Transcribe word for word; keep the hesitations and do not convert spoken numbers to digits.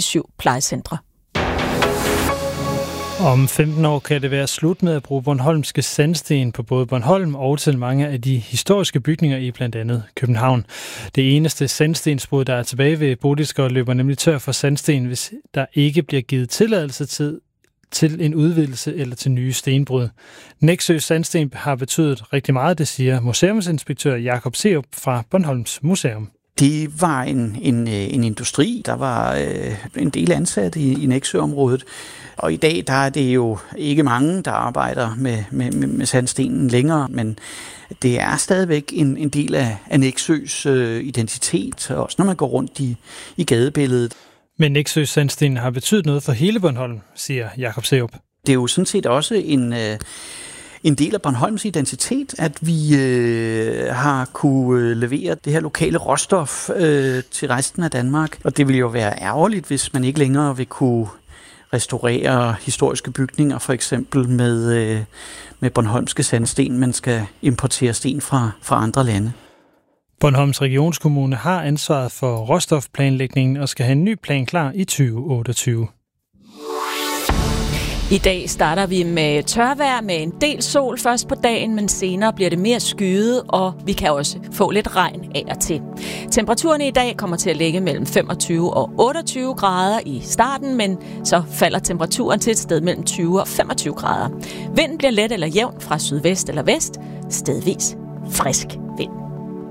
syv plejecentre. Om femten år kan det være slut med at bruge bornholmske sandsten på både Bornholm og til mange af de historiske bygninger i blandt andet København. Det eneste sandstensbrud, der er tilbage ved Bodilsker, løber nemlig tør for sandsten, hvis der ikke bliver givet tilladelse til, til en udvidelse eller til nye stenbrud. Nexø Sandsten har betydet rigtig meget, det siger museumsinspektør Jakob Serup fra Bornholms Museum. Det var en, en, en industri, der var øh, en del ansatte i, i Nexø-området. Og i dag der er det jo ikke mange, der arbejder med, med, med sandstenen længere, men det er stadigvæk en, en del af, af Nexøs øh, identitet, også når man går rundt i, i gadebilledet. Men Nexø Sandsten har betydet noget for hele Bornholm, siger Jakob Serup. Det er jo sådan set også en... Øh, En del af Bornholms identitet, at vi øh, har kunne levere det her lokale råstof øh, til resten af Danmark. Og det vil jo være ærgerligt, hvis man ikke længere vil kunne restaurere historiske bygninger, for eksempel med, øh, med bornholmske sandsten, man skal importere sten fra, fra andre lande. Bornholms Regionskommune har ansvaret for råstofplanlægningen og skal have en ny plan klar i tyve otteogtyve. I dag starter vi med tørvejr med en del sol først på dagen, men senere bliver det mere skyet, og vi kan også få lidt regn af og til. Temperaturerne i dag kommer til at ligge mellem femogtyve og otteogtyve grader i starten, men så falder temperaturen til et sted mellem tyve og femogtyve grader. Vinden bliver let eller jævn fra sydvest eller vest, stedvis frisk vind.